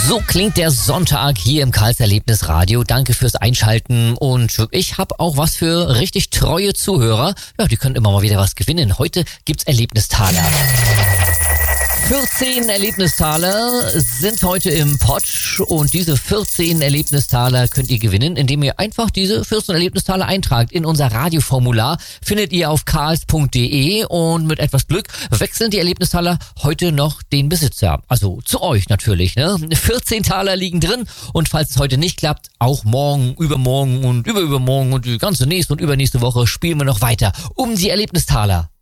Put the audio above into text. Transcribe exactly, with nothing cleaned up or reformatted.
So klingt der Sonntag hier im Karls Erlebnisradio. Danke fürs Einschalten und ich habe auch was für richtig treue Zuhörer. Ja, die können immer mal wieder was gewinnen. Heute gibt's Erlebnistaler. vierzehn Erlebnistaler sind heute im Pott und diese vierzehn Erlebnistaler könnt ihr gewinnen, indem ihr einfach diese vierzehn Erlebnistaler eintragt in unser Radioformular. Findet ihr auf karls punkt de und mit etwas Glück wechseln die Erlebnistaler heute noch den Besitzer. Also zu euch natürlich, ne? vierzehn Taler liegen drin und falls es heute nicht klappt, auch morgen, übermorgen und überübermorgen und die ganze nächste und übernächste Woche spielen wir noch weiter um die Erlebnistaler.